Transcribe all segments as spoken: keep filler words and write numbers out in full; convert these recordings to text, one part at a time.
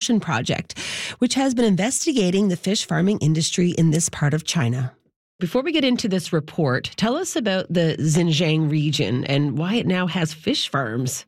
Ocean Project, which has been investigating the fish farming industry in this part of China. Before we get into this report, tell us about the Xinjiang region and why it now has fish farms.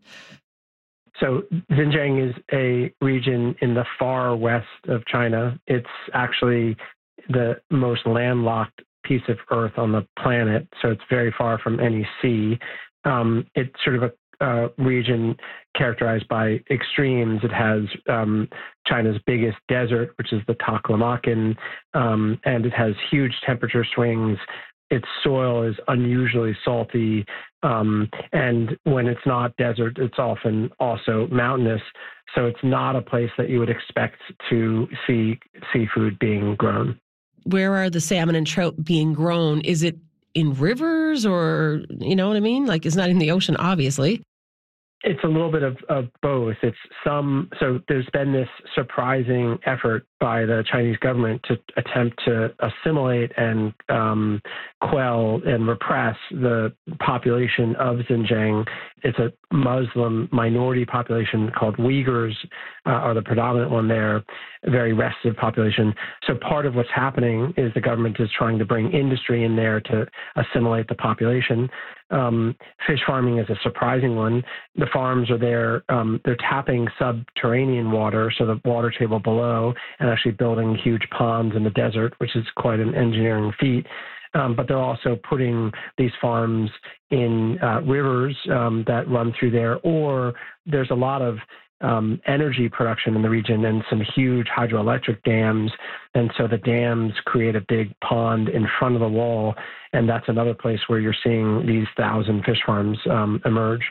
So Xinjiang is a region in the far west of China. It's actually the most landlocked piece of earth on the planet, so it's very far from any sea. Um, it's sort of a uh, region characterized by extremes. It has um, China's biggest desert, which is the Taklamakan, um, and it has huge temperature swings. Its soil is unusually salty, um, and when it's not desert, it's often also mountainous. So it's not a place that you would expect to see seafood being grown. Where are the salmon and trout being grown? Is it in rivers or, you know what I mean? Like, it's not in the ocean, obviously. It's a little bit of, of both. It's some, so there's been this surprising effort by the Chinese government to attempt to assimilate and um, quell and repress the population of Xinjiang. It's a Muslim minority population called Uyghurs, uh, are the predominant one there, a very restive population. So part of what's happening is the government is trying to bring industry in there to assimilate the population. Um, fish farming is a surprising one. The farms are there, um, they're tapping subterranean water, so the water table below, and actually building huge ponds in the desert, which is quite an engineering feat. Um, but they're also putting these farms in uh, rivers um, that run through there, or there's a lot of um, energy production in the region and some huge hydroelectric dams. And so the dams create a big pond in front of the wall. And that's another place where you're seeing these thousand fish farms um, emerge.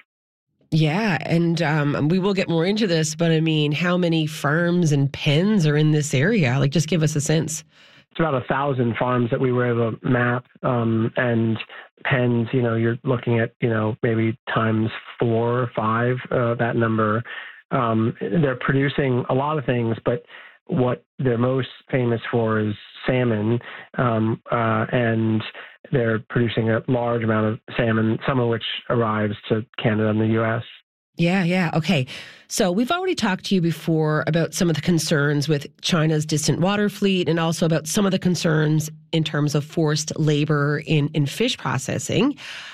Yeah, and um, we will get more into this, but I mean, how many farms and pens are in this area? Like, just give us a sense. It's about a thousand farms that we were able to map, um, and pens, you know, you're looking at, you know, maybe times four or five, uh, that number. Um, they're producing a lot of things, but what they're most famous for is salmon, um, uh, and they're producing a large amount of salmon, some of which arrives to Canada and the U S. Yeah, yeah. Okay. So we've already talked to you before about some of the concerns with China's distant water fleet and also about some of the concerns in terms of forced labor in, in fish processing.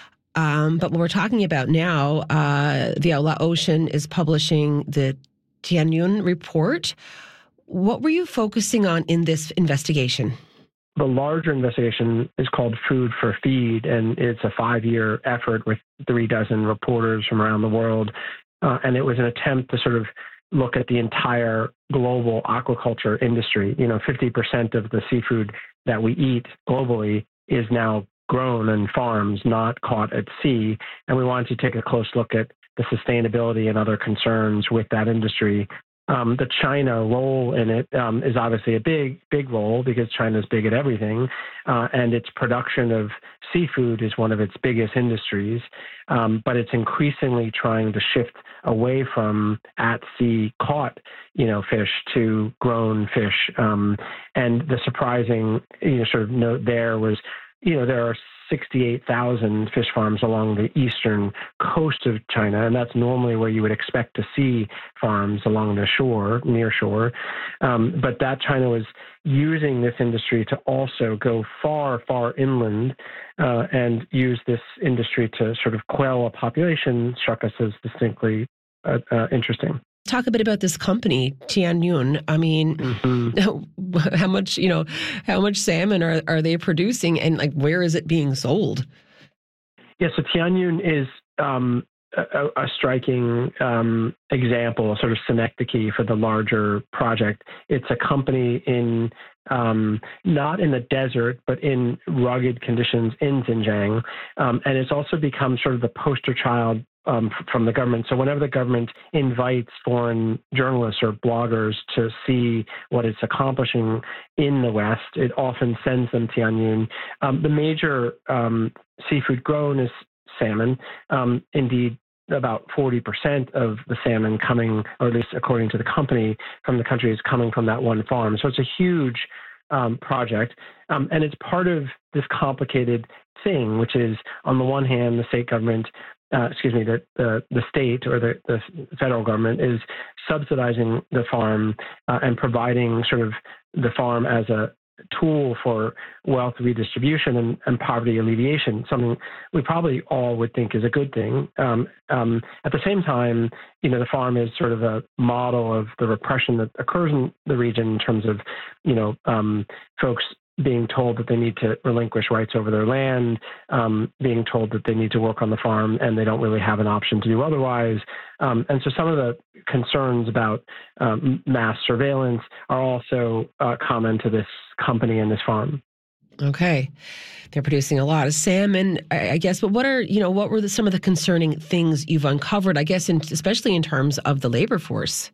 Um, but what we're talking about now, uh, the Outlaw Ocean is publishing the Tianyun report. What were you focusing on in this investigation? The larger investigation is called Food for Feed, and it's a five-year effort with three dozen reporters from around the world. Uh, and it was an attempt to sort of look at the entire global aquaculture industry. You know, fifty percent of the seafood that we eat globally is now grown in farms, not caught at sea. And we wanted to take a close look at the sustainability and other concerns with that industry. Um, the China role in it um, is obviously a big, big role because China is big at everything, uh, and its production of seafood is one of its biggest industries. Um, but it's increasingly trying to shift away from at-sea caught, you know, fish to grown fish. Um, and the surprising, you know, sort of note there was, you know, there are sixty-eight thousand fish farms along the eastern coast of China, and that's normally where you would expect to see farms along the shore, near shore. Um, but that China was using this industry to also go far, far inland uh, and use this industry to sort of quell a population struck us as distinctly uh, uh, interesting. Talk a bit about this company, Tianyun. I mean, mm-hmm. how much, you know, how much salmon are, are they producing, and like, where is it being sold? Yeah, so Tianyun is um, a, a striking um, example, sort of synecdoche for the larger project. It's a company in um, not in the desert, but in rugged conditions in Xinjiang, um, and it's also become sort of the poster child Um, from the government. So whenever the government invites foreign journalists or bloggers to see what it's accomplishing in the West, it often sends them Tianyun. Um, the major um, seafood grown is salmon. Um, indeed, about forty percent of the salmon coming, or at least according to the company, from the country is coming from that one farm. So it's a huge um, project. Um, and it's part of this complicated thing, which is, on the one hand, the state government uh, excuse me, that the, the state or the, the federal government is subsidizing the farm uh, and providing sort of the farm as a tool for wealth redistribution and, and poverty alleviation, something we probably all would think is a good thing. Um, um, at the same time, you know, the farm is sort of a model of the repression that occurs in the region in terms of, you know, um, folks being told that they need to relinquish rights over their land, um, being told that they need to work on the farm and they don't really have an option to do otherwise. Um, and so some of the concerns about um, mass surveillance are also uh, common to this company and this farm. Okay. They're producing a lot of salmon, I I guess, but what are, you know, what were the, some of the concerning things you've uncovered, I guess, in, especially in terms of the labor force?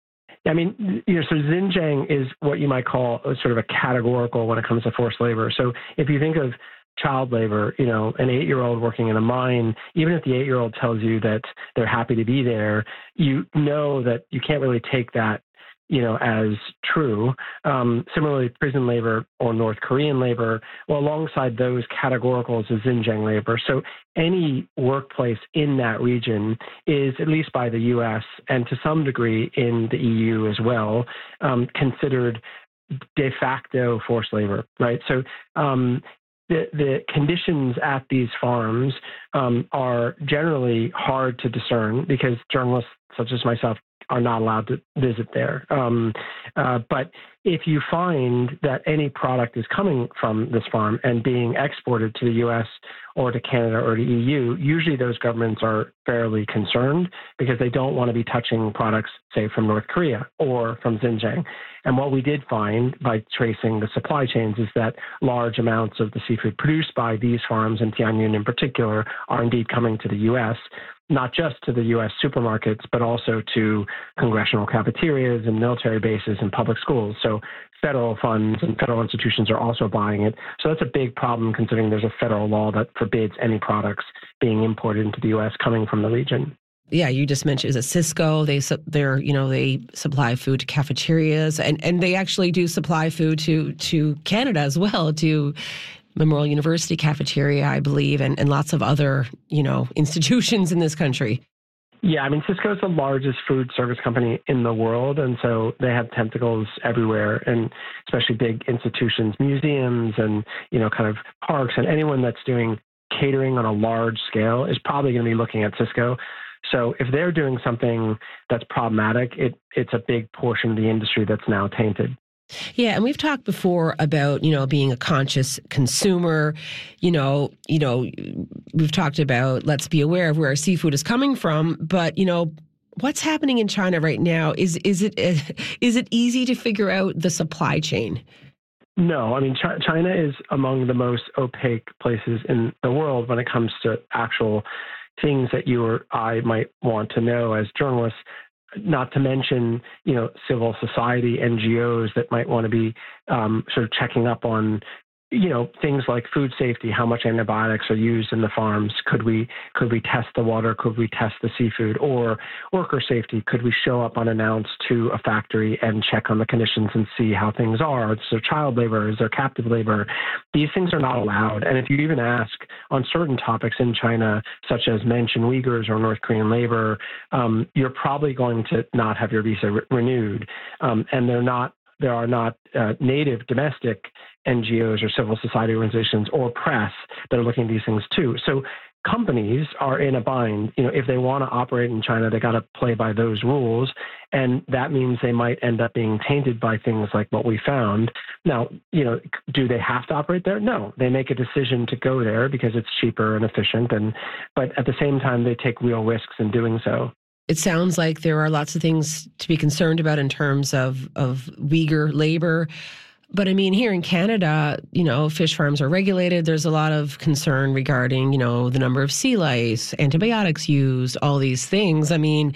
I mean, you know, so Xinjiang is what you might call a sort of a categorical when it comes to forced labor. So if you think of child labor, you know, an eight-year-old working in a mine, even if the eight-year-old tells you that they're happy to be there, you know that you can't really take that, you know, as true. Um, similarly, prison labor or North Korean labor, well, alongside those categoricals is Xinjiang labor. So any workplace in that region is, at least by the U S and to some degree in the E U as well, um, considered de facto forced labor, right? So um, the, the conditions at these farms um, are generally hard to discern because journalists such as myself are not allowed to visit there. Um, uh, but if you find that any product is coming from this farm and being exported to the U S or to Canada or to E U, usually those governments are fairly concerned because they don't want to be touching products, say, from North Korea or from Xinjiang. And what we did find by tracing the supply chains is that large amounts of the seafood produced by these farms, and Tianyuan in particular, are indeed coming to the U S, not just to the U S supermarkets, but also to congressional cafeterias and military bases and public schools. So federal funds and federal institutions are also buying it. So that's a big problem considering there's a federal law that forbids any products being imported into the U S coming from the region. Yeah, you just mentioned is it Cisco? They they're you know they supply food to cafeterias, and, and they actually do supply food to to Canada as well, to Memorial University cafeteria, I believe, and, and lots of other you know institutions in this country. Yeah, I mean, Cisco is the largest food service company in the world, and so they have tentacles everywhere, and especially big institutions, museums, and you know, kind of parks, and anyone that's doing catering on a large scale is probably going to be looking at Cisco. So if they're doing something that's problematic, it, it's a big portion of the industry that's now tainted. Yeah, and we've talked before about, you know, being a conscious consumer. You know, you know, we've talked about let's be aware of where our seafood is coming from, but you know, what's happening in China right now? Is is it is it easy to figure out the supply chain? No, I mean, Ch- China is among the most opaque places in the world when it comes to actual things that you or I might want to know as journalists, not to mention, you know, civil society, N G Os that might want to be um, sort of checking up on, you know, things like food safety, how much antibiotics are used in the farms. Could we could we test the water? Could we test the seafood? Or worker safety? Could we show up unannounced to a factory and check on the conditions and see how things are? Is there child labor? Is there captive labor? These things are not allowed. And if you even ask on certain topics in China, such as mention Uyghurs or North Korean labor, um, you're probably going to not have your visa re- renewed. Um, and they're not. There are not uh, native domestic N G Os or civil society organizations or press that are looking at these things too. So companies are in a bind. You know, if they want to operate in China, they got to play by those rules. And that means they might end up being tainted by things like what we found. Now, you know, do they have to operate there? No, they make a decision to go there because it's cheaper and efficient. And, but at the same time, they take real risks in doing so. It sounds like there are lots of things to be concerned about in terms of, of Uyghur labor. But I mean, here in Canada, you know, fish farms are regulated. There's a lot of concern regarding, you know, the number of sea lice, antibiotics used, all these things. I mean,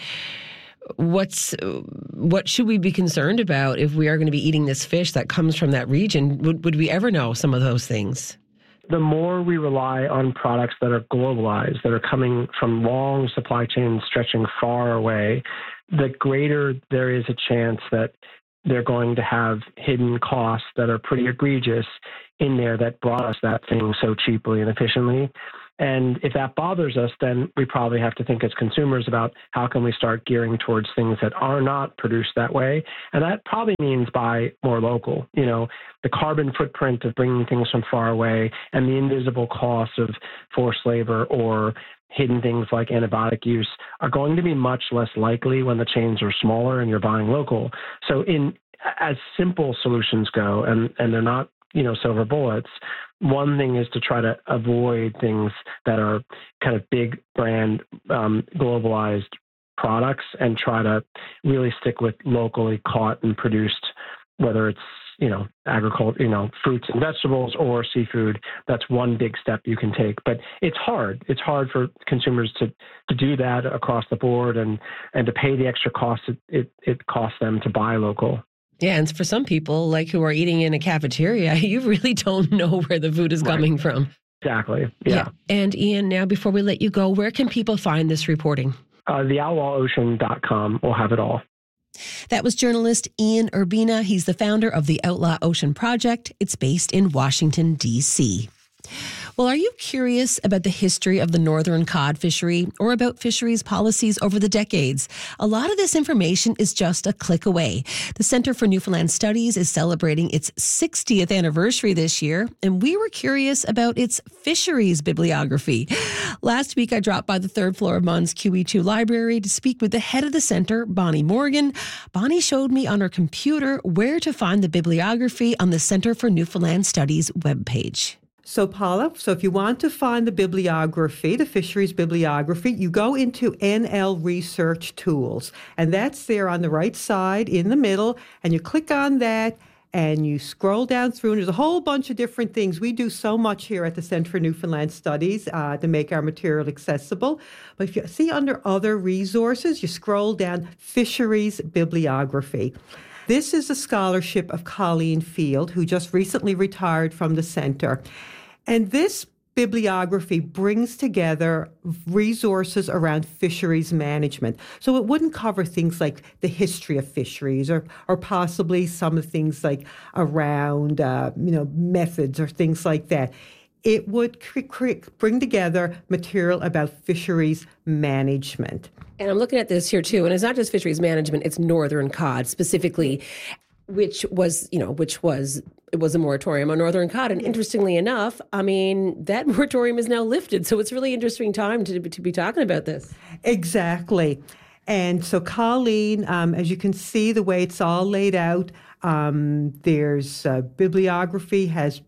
what's what should we be concerned about if we are going to be eating this fish that comes from that region? Would, would we ever know some of those things? The more we rely on products that are globalized, that are coming from long supply chains stretching far away, the greater there is a chance that they're going to have hidden costs that are pretty egregious in there that brought us that thing so cheaply and efficiently. And if that bothers us, then we probably have to think as consumers about how can we start gearing towards things that are not produced that way. And that probably means buy more local. You know, the carbon footprint of bringing things from far away and the invisible costs of forced labor or hidden things like antibiotic use are going to be much less likely when the chains are smaller and you're buying local. So in as simple solutions go, and, and they're not, you know, silver bullets, one thing is to try to avoid things that are kind of big brand, um, globalized products and try to really stick with locally caught and produced, whether it's, you know, agriculture, you know, fruits and vegetables or seafood. That's one big step you can take. But it's hard. It's hard for consumers to, to do that across the board and, and to pay the extra cost it, it, it costs them to buy local. Yeah, and for some people, like who are eating in a cafeteria, you really don't know where the food is right. coming from. Exactly. Yeah. yeah. And Ian, now before we let you go, where can people find this reporting? Uh, the outlaw ocean dot com will have it all. That was journalist Ian Urbina. He's the founder of the Outlaw Ocean Project. It's based in Washington, D C Well, are you curious about the history of the northern cod fishery or about fisheries policies over the decades? A lot of this information is just a click away. The Center for Newfoundland Studies is celebrating its sixtieth anniversary this year, and we were curious about its fisheries bibliography. Last week, I dropped by the third floor of M U N's Q E two library to speak with the head of the center, Bonnie Morgan. Bonnie showed me on her computer where to find the bibliography on the Center for Newfoundland Studies webpage. So, Paula, so if you want to find the bibliography, the fisheries bibliography, you go into N L Research Tools, and that's there on the right side in the middle, and you click on that, and you scroll down through, and there's a whole bunch of different things. We do so much here at the Center for Newfoundland Studies uh, to make our material accessible. But if you see under Other Resources, you scroll down Fisheries Bibliography. This is a scholarship of Colleen Field, who just recently retired from the center. And this bibliography brings together resources around fisheries management. So it wouldn't cover things like the history of fisheries or or possibly some of things like around, uh, you know, methods or things like that. It would cre- cre- bring together material about fisheries management. And I'm looking at this here too, and it's not just fisheries management, it's northern cod specifically, which was, you know, which was, it was a moratorium on northern cod. And interestingly enough, I mean, that moratorium is now lifted. So it's a really interesting time to, to be talking about this. Exactly. And so Colleen, um, as you can see, the way it's all laid out, um, there's uh, bibliography, has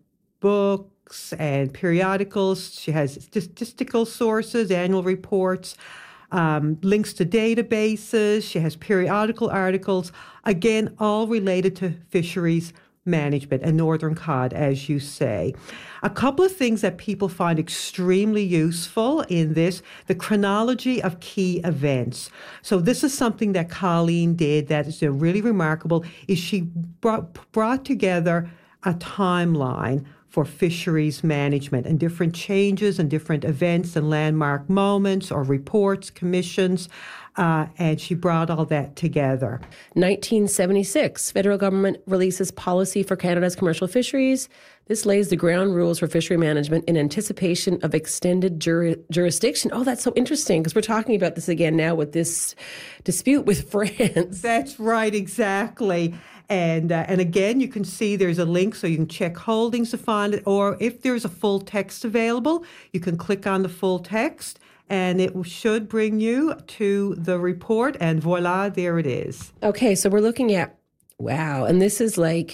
books and periodicals. She has statistical sources, annual reports, Um, links to databases. She has periodical articles, again, all related to fisheries management and northern cod, as you say. A couple of things that people find extremely useful in this, the chronology of key events. So this is something that Colleen did that is really remarkable, is she brought, brought together a timeline for fisheries management and different changes and different events and landmark moments or reports, commissions, uh, and she brought all that together. nineteen seventy-six, federal government releases policy for Canada's commercial fisheries. This lays the ground rules for fishery management in anticipation of extended juri- jurisdiction. Oh, that's so interesting, because we're talking about this again now with this dispute with France. That's right, exactly. And uh, and again, you can see there's a link so you can check holdings to find it. Or if there's a full text available, you can click on the full text and it should bring you to the report. And voila, there it is. Okay, so we're looking at, wow, and this is like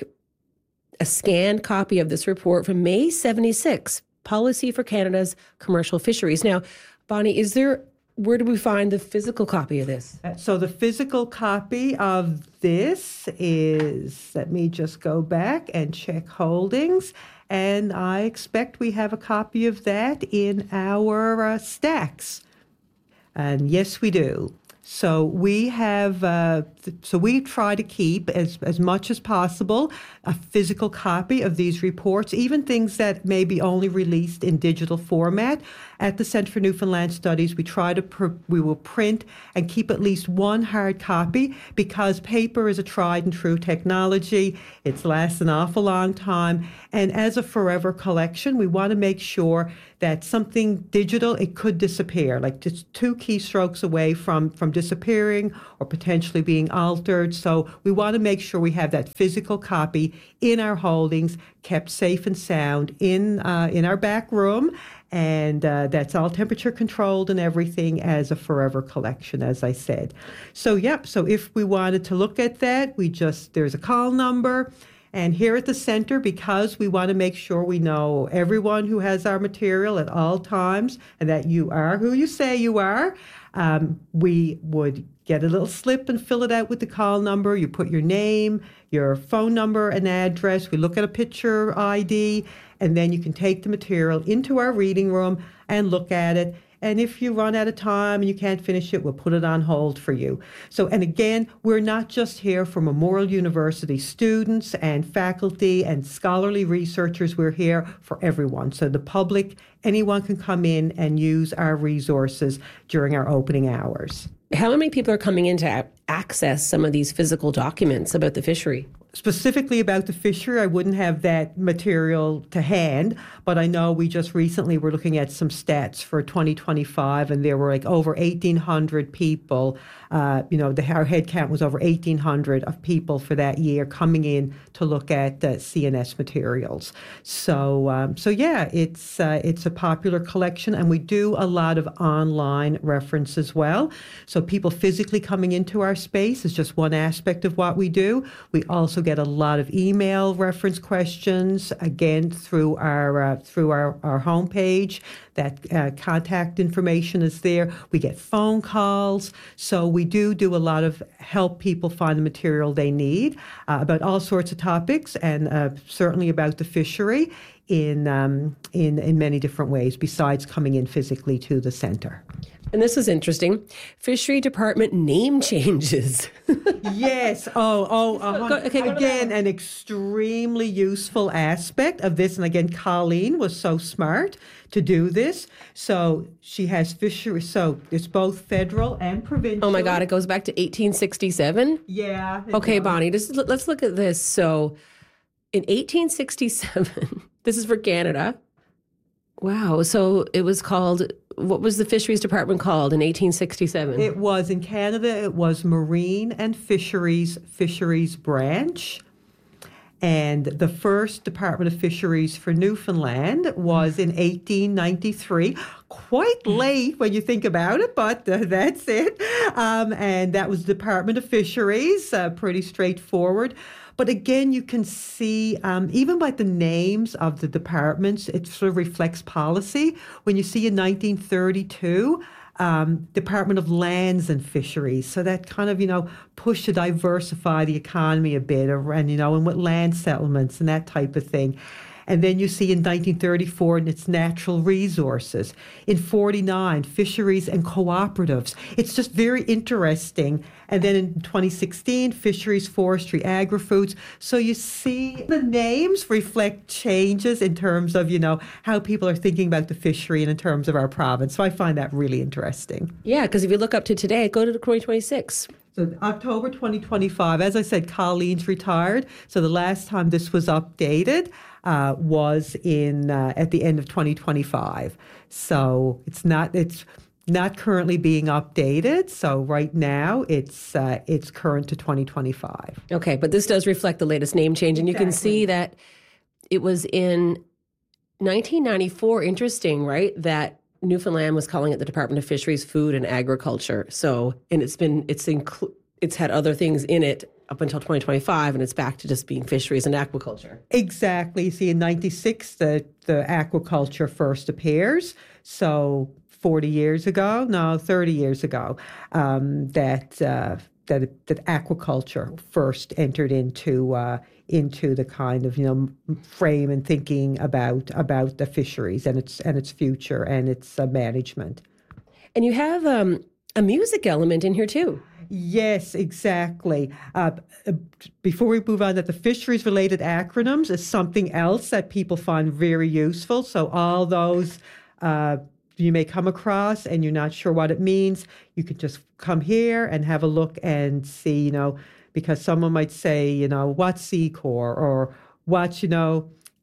a scanned copy of this report from May seventy-six, Policy for Canada's Commercial Fisheries. Now, Bonnie, is there... where do we find the physical copy of this? So the physical copy of this is, let me just go back and check holdings. And I expect we have a copy of that in our uh, stacks. And yes, we do. So we have, uh, th- so we try to keep as, as much as possible a physical copy of these reports, even things that may be only released in digital format. At the Center for Newfoundland Studies, we try to, pr- we will print and keep at least one hard copy because paper is a tried and true technology. It's lasts an awful long time. And as a forever collection, we want to make sure that something digital, it could disappear, like just two keystrokes away from, from disappearing or potentially being altered. So we want to make sure we have that physical copy in our holdings, kept safe and sound in uh, in our back room. And uh, that's all temperature controlled and everything as a forever collection, as I said. So, yep. So if we wanted to look at that, we just, there's a call number. And here at the center, because we want to make sure we know everyone who has our material at all times and that you are who you say you are, um, we would get a little slip and fill it out with the call number. You put your name, your phone number, and address. We look at a picture I D, and then you can take the material into our reading room and look at it. And if you run out of time and you can't finish it, we'll put it on hold for you. So, and again, we're not just here for Memorial University students and faculty and scholarly researchers. We're here for everyone. So the public, anyone can come in and use our resources during our opening hours. How many people are coming in to access some of these physical documents about the fishery? Specifically about the fishery, I wouldn't have that material to hand, but I know we just recently were looking at some stats for twenty twenty-five, and there were like over eighteen hundred people. Uh, you know, the, our head count was over eighteen hundred of people for that year coming in to look at the C N S materials. So, um, so yeah, it's uh, it's a popular collection, and we do a lot of online reference as well. So people physically coming into our space is just one aspect of what we do. We also get a lot of email reference questions, again, through our uh, through our, our homepage. That uh, contact information is there. We get phone calls. So we do do a lot of help people find the material they need uh, about all sorts of topics, and uh, certainly about the fishery in, um, in, in many different ways, besides coming in physically to the center. And this is interesting. Fishery Department name changes. Yes. Oh, oh, uh, go, okay, again, an extremely useful aspect of this. And again, Colleen was so smart to do this. So she has fishery. So it's both federal and provincial. Oh my God, it goes back to eighteen sixty-seven? Yeah. Okay, does. Bonnie, just, let's look at this. So in eighteen sixty-seven, this is for Canada. Wow. So it was called, what was the Fisheries Department called in eighteen sixty-seven? It was in Canada, it was Marine and Fisheries, Fisheries Branch. And the first Department of Fisheries for Newfoundland was in eighteen ninety-three. Quite late when you think about it, but uh, that's it. Um, and that was Department of Fisheries, uh, pretty straightforward. But again, you can see, um, even by the names of the departments, it sort of reflects policy. When you see in nineteen thirty-two, um, Department of Lands and Fisheries. So that kind of, you know, push to diversify the economy a bit, or, and, you know, and with land settlements and that type of thing. And then you see in nineteen thirty-four, and it's natural resources. In forty-nine, fisheries and cooperatives. It's just very interesting. And then in twenty sixteen, fisheries, forestry, agri-foods. So you see the names reflect changes in terms of, you know, how people are thinking about the fishery and in terms of our province. So I find that really interesting. Yeah, because if you look up to today, go to twenty twenty-six. So October twenty twenty-five, as I said, Colleen's retired. So the last time this was updated uh, was in uh, at the end of twenty twenty-five. So it's not it's not currently being updated. So right now it's uh, it's current to twenty twenty-five. Okay, but this does reflect the latest name change, and Exactly. you can see that it was in nineteen ninety-four. Interesting, right? That Newfoundland was calling it the Department of Fisheries, Food and Agriculture. So, and it's been, it's inclu- it's had other things in it up until twenty twenty-five, and it's back to just being fisheries and aquaculture. Exactly. See, in ninety-six, the, the aquaculture first appears. So forty years ago, no, thirty years ago, um, that, uh, that, that aquaculture first entered into, uh, into the kind of, you know, frame and thinking about about the fisheries and its and its future and its uh, management. And you have um, a music element in here too. Yes, exactly. Uh, before we move on, that the fisheries-related acronyms is something else that people find very useful. So all those uh, you may come across and you're not sure what it means, you can just come here and have a look and see, you know, because someone might say, you know, what's C Corps or what's, you know,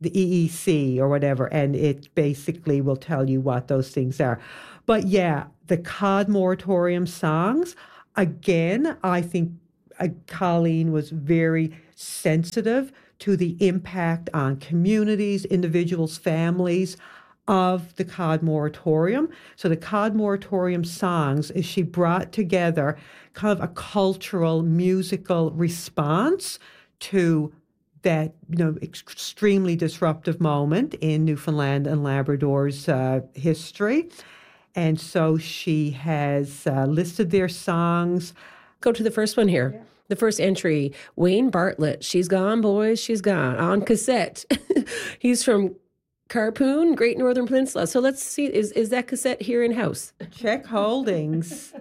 the E E C or whatever, and it basically will tell you what those things are. But yeah, the cod moratorium songs, again, I think uh, Colleen was very sensitive to the impact on communities, individuals, families of the cod moratorium. So the cod moratorium songs is she brought together kind of a cultural, musical response to that, you know, extremely disruptive moment in Newfoundland and Labrador's uh, history. And so she has uh, listed their songs. Go to the first one here. Yeah. The first entry, Wayne Bartlett, She's Gone, Boys, She's Gone, on cassette. He's from Carpoon, Great Northern Peninsula. So let's see, is, is that cassette here in-house? Check holdings.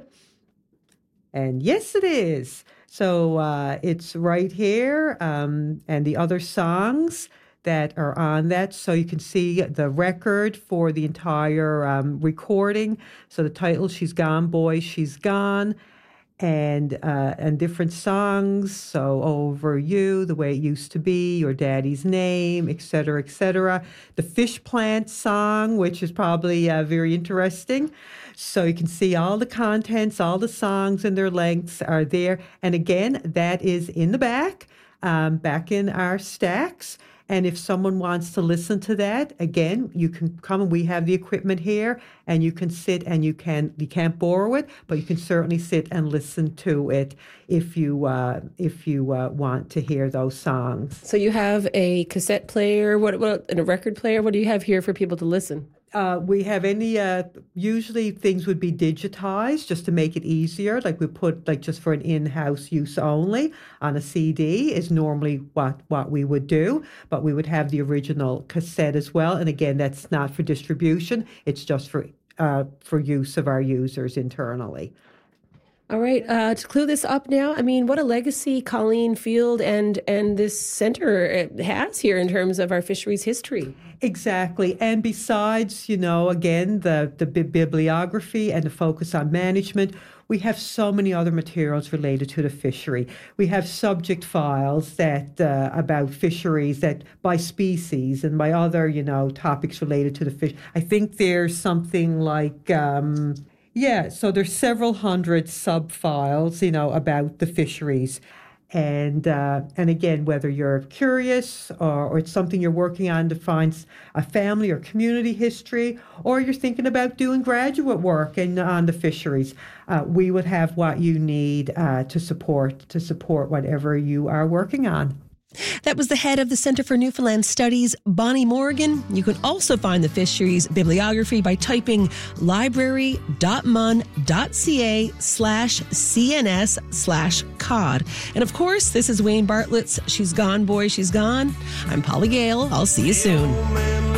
And yes, it is. So uh, it's right here, um, and the other songs that are on that. So you can see the record for the entire um, recording. So the title, She's Gone, Boys, She's Gone. And uh, and different songs, so Over You, The Way It Used to Be, Your Daddy's Name, et cetera, et cetera. The Fish Plant song, which is probably uh, very interesting. So you can see all the contents, all the songs and their lengths are there. And again, that is in the back, um, back in our stacks. And if someone wants to listen to that, again, you can come and we have the equipment here and you can sit and you can, you can't borrow it, but you can certainly sit and listen to it if you uh, if you uh, want to hear those songs. So you have a cassette player, what, what and a record player. What do you have here for people to listen? Uh, we have any, uh, usually things would be digitized just to make it easier. Like we put, like just for an in-house use only on a C D is normally what, what we would do. But we would have the original cassette as well. And again, that's not for distribution. It's just for, uh, for use of our users internally. All right. Uh, to clue this up now, I mean, what a legacy Colleen Field and and this center has here in terms of our fisheries history. Exactly. And besides, you know, again, the, the bibliography and the focus on management, we have so many other materials related to the fishery. We have subject files that uh, about fisheries that by species and by other, you know, topics related to the fish. I think there's something like... Um, Yeah, so there's several hundred sub-files, you know, about the fisheries. And uh, and again, whether you're curious or, or it's something you're working on to find a family or community history, or you're thinking about doing graduate work in, on the fisheries, uh, we would have what you need uh, to support to support whatever you are working on. That was the head of the Centre for Newfoundland Studies, Bonnie Morgan. You can also find the fisheries bibliography by typing library.mun.ca slash CNS slash cod. And of course, this is Wayne Bartlett's She's Gone, Boy, She's Gone. I'm Polly Gale. I'll see you soon.